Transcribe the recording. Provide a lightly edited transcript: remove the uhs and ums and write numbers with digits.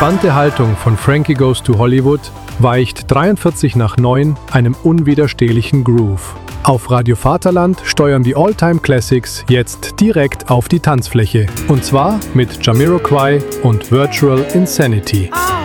entspannte Haltung von Frankie Goes to Hollywood weicht 43 nach 9 einem unwiderstehlichen Groove. Auf Radio Vaterland steuern die All-Time Classics jetzt direkt auf die Tanzfläche. Und zwar mit Jamiroquai und Virtual Insanity.